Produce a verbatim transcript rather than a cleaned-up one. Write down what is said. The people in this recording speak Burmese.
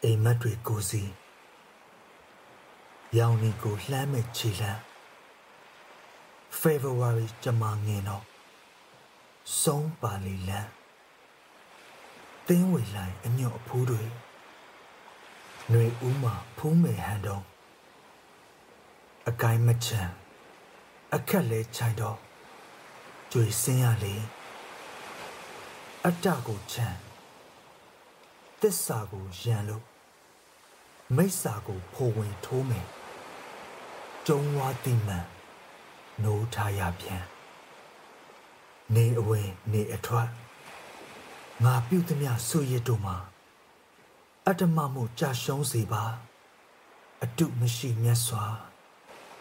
အိမ်မက်တွေကိုစီရောင်နီကိုလှမ်းမဲ့ခြေလှမ်း February ကြမှာငင်တော့ဆုံးပါလီလန်းသင်းဝေလိုက်အညွတ်အဖိုးတွေຫນွေဦးမှာဖုံးမယ်ဟန်တော့အကိုင်းမချမ်းအခက်လဲချိုင်တော့ကြွေစင်းရလေအတ္တကိုချမ်းသစ္စာကိုရန်လို့မိစ္ဆာကိုဖိုဝင်ထိုးမယ်ကျုံဝါတိမှန်နိုးထားရပြန်နေအဝင်နေအထွက်ငါပြုသမျှဆွရစ်တို့မှာအတ္တမမှုကြာရှုံးစေပါအတုမရှိမြတ်စွာ